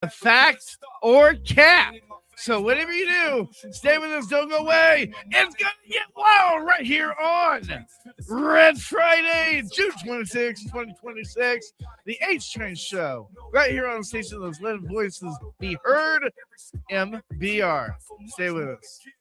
fact or cap. So whatever you do, stay with us. Don't go away. It's going to get wild right here on Red Friday, June 26, 2026. The H-Train Show. Right here on the station. Those letting voices be heard. MBR. Stay with us.